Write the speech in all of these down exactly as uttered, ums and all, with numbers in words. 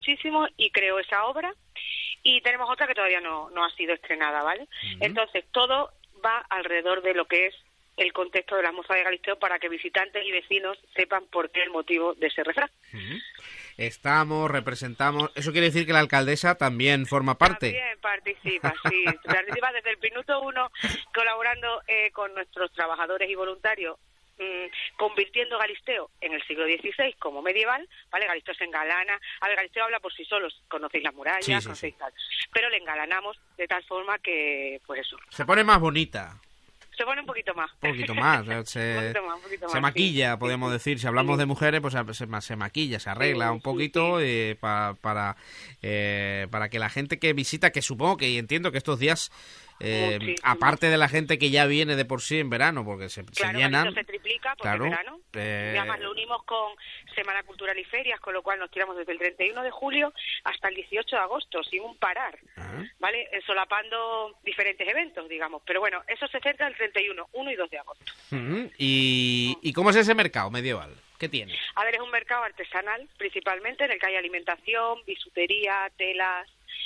muchísimo y creó esa obra, y tenemos otra que todavía no, no ha sido estrenada, ¿vale? Uh-huh. Entonces, todo va alrededor de lo que es el contexto de las mozas de Galisteo para que visitantes y vecinos sepan por qué el motivo de ese refrán. Uh-huh. Estamos, representamos... ¿Eso quiere decir que la alcaldesa también forma parte? También participa, sí. Participa desde el minuto uno, colaborando eh, con nuestros trabajadores y voluntarios, mmm, convirtiendo Galisteo en el siglo dieciséis como medieval, ¿vale? Galisteo se engalana. A ver, Galisteo habla por sí solo, conocéis las murallas, sí, sí, conocéis sí. tal. Pero le engalanamos de tal forma que, pues eso. Se pone más bonita. Se pone un poquito más. Un poquito más. Se, un poquito más, un poquito se más, maquilla, sí. podemos sí. decir. Si hablamos sí. de mujeres, pues se, se maquilla, se arregla sí, un poquito sí, sí. Eh, pa, para, eh, para que la gente que visita, que supongo que y entiendo que estos días, eh, aparte de la gente que ya viene de por sí en verano, porque se, claro, se llenan... se triplica porque claro, en verano. Eh... Y además lo unimos con Semana Cultural y Ferias, con lo cual nos tiramos desde el treinta y uno de julio hasta el dieciocho de agosto, sin un parar, uh-huh. ¿vale? Solapando diferentes eventos, digamos. Pero bueno, eso se centra el treinta y uno, uno y dos de agosto. Uh-huh. ¿Y, ¿Y cómo es ese mercado medieval? ¿Qué tiene? A ver, es un mercado artesanal, principalmente, en el que hay alimentación, bisutería, telas.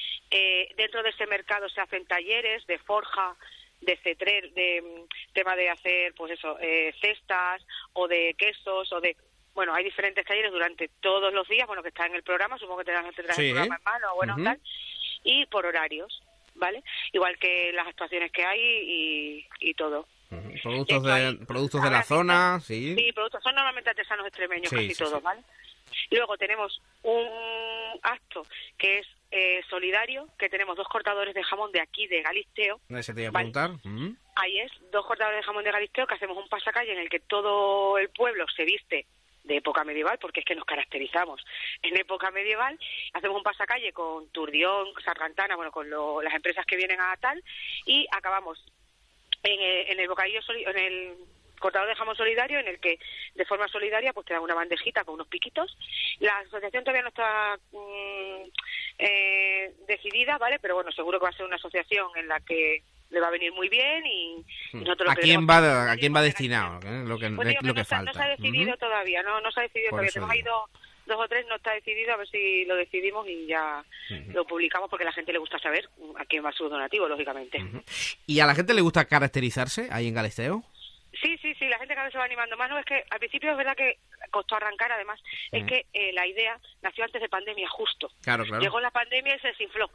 Eh, dentro de ese mercado se hacen talleres de forja, de cetrer, de um, tema de hacer, pues eso, eh, cestas o de quesos o de... Bueno, hay diferentes talleres durante todos los días, bueno, que está en el programa, supongo que tendrás, tendrás sí. el programa en mano, o bueno, uh-huh. tal, y por horarios, ¿vale? Igual que las actuaciones que hay y, y todo. Uh-huh. Productos de, hay, productos de la zona, sí. Sí, productos, son normalmente artesanos extremeños, sí, casi sí, todos, sí. ¿vale? Y luego tenemos un acto que es eh, solidario, que tenemos dos cortadores de jamón de aquí, de Galisteo. ¿Ese te iba a ¿vale? preguntar? Uh-huh. Ahí es, dos cortadores de jamón de Galisteo, que hacemos un pasacalle en el que todo el pueblo se viste de época medieval, porque es que nos caracterizamos en época medieval. Hacemos un pasacalle con Turdión, Sargantana, bueno, con lo, las empresas que vienen a tal, y acabamos en el, en el bocadillo, en el cortador de jamón solidario, en el que de forma solidaria pues te dan una bandejita con unos piquitos. La asociación todavía no está mmm, eh, decidida, ¿vale? Pero bueno, seguro que va a ser una asociación en la que le va a venir muy bien y, y nosotros ¿A quién va a quién va destinado? ¿Eh? Lo que, pues digo, lo que no, falta. No se ha decidido uh-huh. todavía, no no se ha decidido Por todavía. Tenemos ahí dos, dos o tres, no está decidido, a ver si lo decidimos y ya uh-huh. lo publicamos, porque a la gente le gusta saber a quién va su donativo, lógicamente. Uh-huh. ¿Y a la gente le gusta caracterizarse ahí en Galisteo? Sí, sí, sí, la gente cada vez se va animando más. No, es que al principio es verdad que costó arrancar, además, uh-huh. es que eh, la idea nació antes de pandemia, justo. Claro, claro. Llegó la pandemia y se desinfló.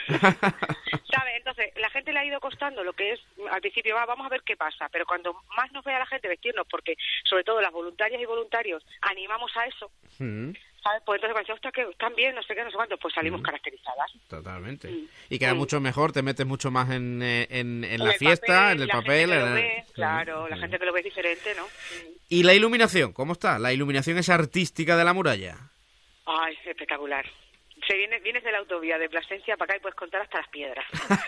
¿Sabes? Entonces, la gente le ha ido costando lo que es, al principio, va, vamos a ver qué pasa, pero cuando más nos vea la gente vestirnos, porque sobre todo las voluntarias y voluntarios animamos a eso, uh-huh. ¿sabes? Pues entonces cuando ostras, que están bien, no sé qué, no sé cuánto, pues salimos uh-huh. caracterizadas. Totalmente. Uh-huh. Y queda uh-huh. mucho mejor, te metes mucho más en, en, en, en la fiesta, papel, en el la papel. Gente que en lo el... ve, claro, uh-huh. la gente que lo ve es diferente, ¿no? Uh-huh. ¿Y la iluminación? ¿Cómo está? ¿La iluminación esa artística de la muralla? Ay, espectacular. Se viene, vienes de la autovía de Plasencia para acá y puedes contar hasta las piedras.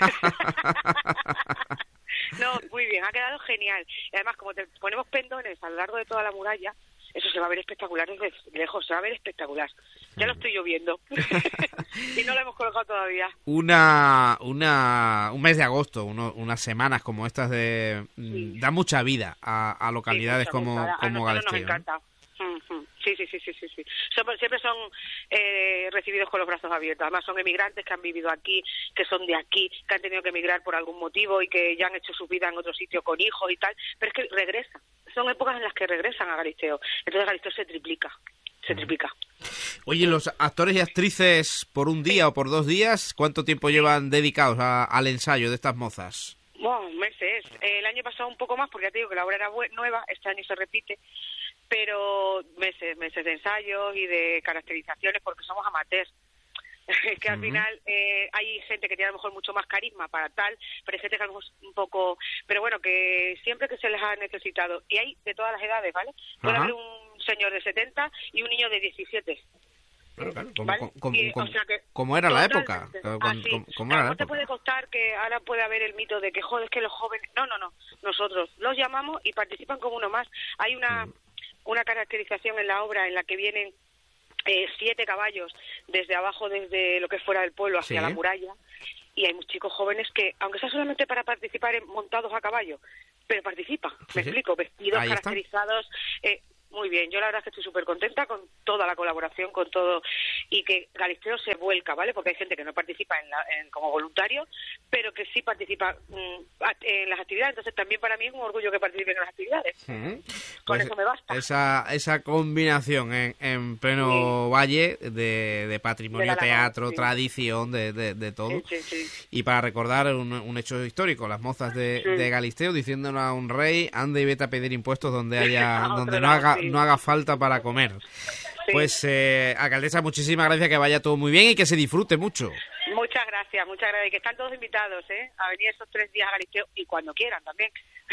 No, muy bien, ha quedado genial. Y además, como te ponemos pendones a lo largo de toda la muralla, eso se va a ver espectacular desde lejos, se va a ver espectacular. Ya lo estoy lloviendo y no lo hemos colocado todavía. Una, una, un mes de agosto, uno, unas semanas como estas de sí. da mucha vida a, a localidades sí, como, a como Galisteo. Nos encanta. Sí, sí, sí, sí, sí, sí. Son, siempre son eh, recibidos con los brazos abiertos. Además son emigrantes que han vivido aquí, que son de aquí, que han tenido que emigrar por algún motivo y que ya han hecho su vida en otro sitio con hijos y tal. Pero es que regresan. Son épocas en las que regresan a Galisteo. Entonces Galisteo se triplica. Se triplica. Oye, los actores y actrices por un día sí. o por dos días, ¿cuánto tiempo llevan dedicados a, al ensayo de estas mozas? Bueno, meses. El año pasado un poco más, porque ya te digo que la obra era nueva, este año se repite. Pero meses, meses de ensayos y de caracterizaciones, porque somos amateurs. Es que al uh-huh. final eh, hay gente que tiene a lo mejor mucho más carisma para tal, pero hay gente que a lo mejor un poco... Pero bueno, que siempre que se les ha necesitado, y hay de todas las edades, ¿vale? Puede uh-huh. haber un señor de setenta y un niño de diecisiete. Claro, claro, como, ¿vale? como, y, como, o sea que, como era la época. Como, ah, sí. como, como a era lo la mejor te época. puede costar que ahora puede haber el mito de que, joder, es que los jóvenes... No, no, no. Nosotros los llamamos y participan como uno más. Hay una... Uh-huh. una caracterización en la obra en la que vienen eh, siete caballos desde abajo, desde lo que es fuera del pueblo hacia sí. la muralla, y hay muchos chicos jóvenes que, aunque sea solamente para participar en montados a caballo, pero participan, sí, me sí. explico, vestidos, Ahí caracterizados, eh, muy bien. Yo la verdad es que estoy súper contenta con toda la colaboración, con todo, y que Galisteo se vuelca, ¿vale? Porque hay gente que no participa en la, en, como voluntario, pero que sí participa mmm, en las actividades. Entonces también para mí es un orgullo que participen en las actividades. Uh-huh. Con pues eso me basta. Esa, esa combinación en, en pleno sí. valle de, de patrimonio, de teatro, sí. tradición, de, de, de todo. Sí, sí, sí. Y para recordar un, un hecho histórico, las mozas de, sí. de Galisteo diciéndole a un rey, anda y vete a pedir impuestos donde haya donde no haga sí. no haga falta para comer. Sí. Pues eh, alcaldesa, muchísimas gracias, que vaya todo muy bien y que se disfrute mucho. Muchas gracias, muchas gracias, y que están todos invitados, ¿eh? A venir esos tres días a Galisteo y cuando quieran también.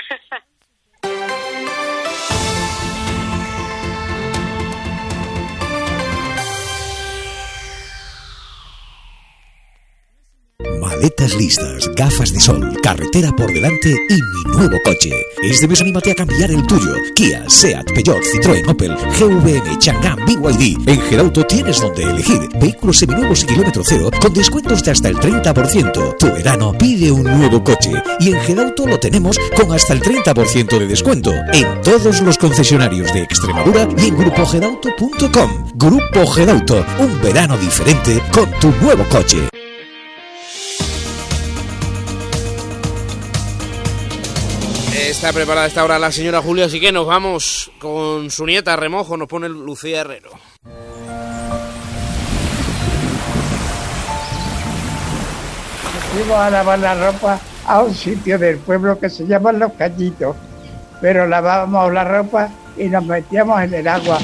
Maletas listas, gafas de sol, carretera por delante y mi nuevo coche. Este mes anímate a cambiar el tuyo. Kia, Seat, Peugeot, Citroën, Opel, G V M, Chang'an, B Y D. En Gedauto tienes donde elegir vehículos seminuevos y kilómetro cero con descuentos de hasta el treinta por ciento. Tu verano pide un nuevo coche y en Gedauto lo tenemos con hasta el treinta por ciento de descuento en todos los concesionarios de Extremadura y en grupo gedauto punto com. Grupo Gedauto, un verano diferente con tu nuevo coche. Está preparada esta hora la señora Julia, así que nos vamos con su nieta Remojo, nos pone Lucía Herrero. Fuimos a lavar la ropa a un sitio del pueblo que se llama Los Cañitos, pero lavábamos la ropa y nos metíamos en el agua.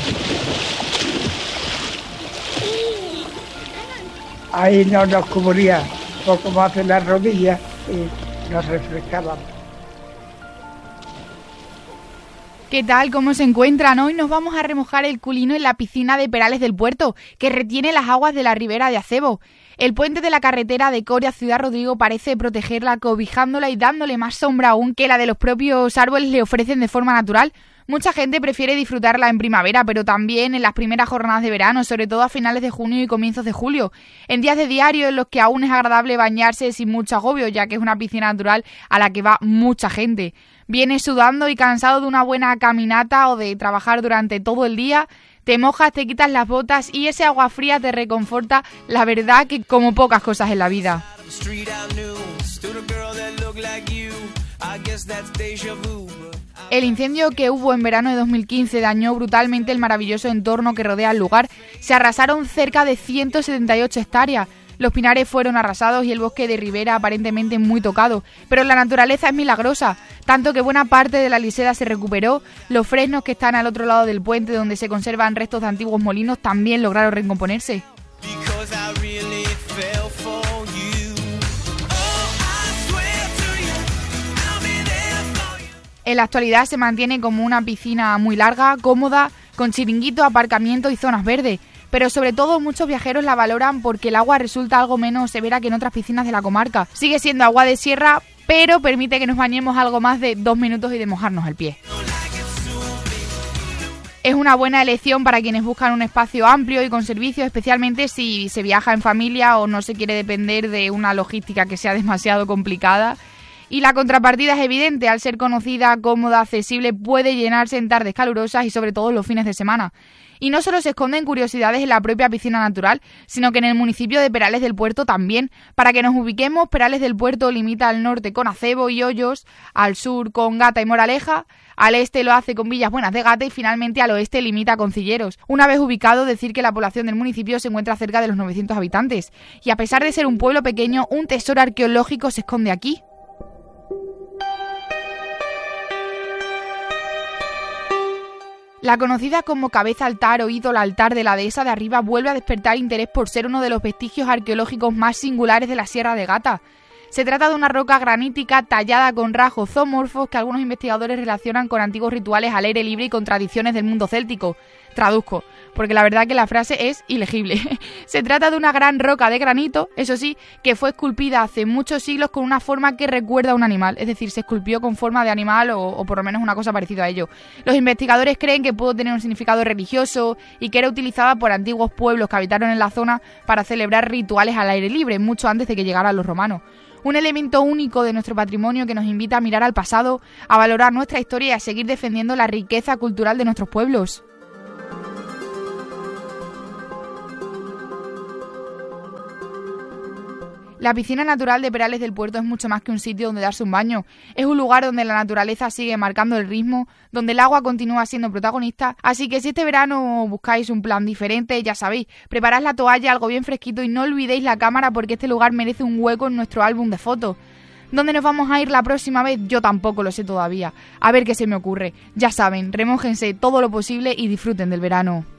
Ahí no nos cubría poco más de las rodillas y nos refrescábamos. ¿Qué tal? ¿Cómo se encuentran? Hoy nos vamos a remojar el culino en la piscina de Perales del Puerto, que retiene las aguas de la ribera de Acebo. El puente de la carretera de Coria a Ciudad Rodrigo parece protegerla, cobijándola y dándole más sombra aún que la de los propios árboles le ofrecen de forma natural. Mucha gente prefiere disfrutarla en primavera, pero también en las primeras jornadas de verano, sobre todo a finales de junio y comienzos de julio. En días de diario en los que aún es agradable bañarse sin mucho agobio, ya que es una piscina natural a la que va mucha gente. Vienes sudando y cansado de una buena caminata o de trabajar durante todo el día, te mojas, te quitas las botas y ese agua fría te reconforta, la verdad que como pocas cosas en la vida. El incendio que hubo en verano de dos mil quince dañó brutalmente el maravilloso entorno que rodea el lugar. Se arrasaron cerca de ciento setenta y ocho hectáreas. Los pinares fueron arrasados y el bosque de ribera aparentemente muy tocado. Pero la naturaleza es milagrosa, tanto que buena parte de la liseda se recuperó. Los fresnos que están al otro lado del puente, donde se conservan restos de antiguos molinos, también lograron recomponerse. En la actualidad se mantiene como una piscina muy larga, cómoda, con chiringuito, aparcamiento y zonas verdes. Pero sobre todo muchos viajeros la valoran porque el agua resulta algo menos severa que en otras piscinas de la comarca. Sigue siendo agua de sierra, pero permite que nos bañemos algo más de dos minutos y de mojarnos el pie. Es una buena elección para quienes buscan un espacio amplio y con servicios, especialmente si se viaja en familia o no se quiere depender de una logística que sea demasiado complicada. Y la contrapartida es evidente, al ser conocida, cómoda, accesible, puede llenarse en tardes calurosas y sobre todo los fines de semana. Y no solo se esconden curiosidades en la propia piscina natural, sino que en el municipio de Perales del Puerto también. Para que nos ubiquemos, Perales del Puerto limita al norte con Acebo y Hoyos, al sur con Gata y Moraleja, al este lo hace con Villas Buenas de Gata y finalmente al oeste limita con Cilleros. Una vez ubicado, decir que la población del municipio se encuentra cerca de los novecientos habitantes. Y a pesar de ser un pueblo pequeño, un tesoro arqueológico se esconde aquí. La conocida como cabeza altar o ídolo altar de la dehesa de arriba vuelve a despertar interés por ser uno de los vestigios arqueológicos más singulares de la Sierra de Gata. Se trata de una roca granítica tallada con rasgos zoomorfos que algunos investigadores relacionan con antiguos rituales al aire libre y con tradiciones del mundo céltico. Traduzco, porque la verdad que la frase es ilegible. Se trata de una gran roca de granito, eso sí, que fue esculpida hace muchos siglos con una forma que recuerda a un animal, es decir, se esculpió con forma de animal o, o por lo menos una cosa parecida a ello. Los investigadores creen que pudo tener un significado religioso y que era utilizada por antiguos pueblos que habitaron en la zona para celebrar rituales al aire libre, mucho antes de que llegaran los romanos. un elemento único de nuestro patrimonio que nos invita a mirar al pasado, a valorar nuestra historia y a seguir defendiendo la riqueza cultural de nuestros pueblos. La piscina natural de Perales del Puerto es mucho más que un sitio donde darse un baño. Es un lugar donde la naturaleza sigue marcando el ritmo, donde el agua continúa siendo protagonista. Así que si este verano buscáis un plan diferente, ya sabéis, preparad la toalla, algo bien fresquito y no olvidéis la cámara porque este lugar merece un hueco en nuestro álbum de fotos. ¿Dónde nos vamos a ir la próxima vez? Yo tampoco lo sé todavía. A ver qué se me ocurre. Ya saben, remójense todo lo posible y disfruten del verano.